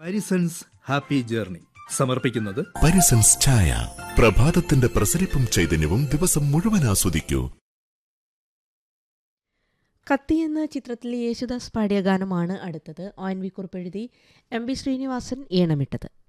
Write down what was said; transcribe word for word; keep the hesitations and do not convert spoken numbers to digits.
Parisons happy journey സമർപ്പിക്കുന്നത് പരിസൻസ് ചായ. പ്രഭാതത്തിന്റെ പ്രസരിപ്പും ചൈതന്യവും ദിവസം മുഴുവൻ ആസ്വദിക്കൂ. കത്തി എന്ന ചിത്രത്തിൽ യേശുദാസ് പാടിയ ഗാനമാണ് അടുത്തത്. O N V കുറിപ്പെഴുതി M V Sreenivasan ഈണമിട്ടത്.